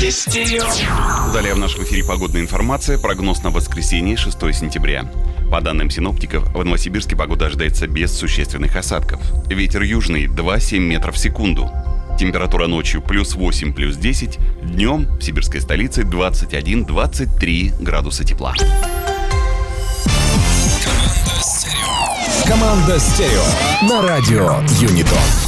Далее в нашем эфире погодная информация. Прогноз на воскресенье, 6 сентября. По данным синоптиков, в Новосибирске погода ожидается без существенных осадков. Ветер южный 2,7 метров в секунду. Температура ночью +8, +10. Днем в сибирской столице 21-23 градуса тепла. Команда «Стерео» на радио Юнито.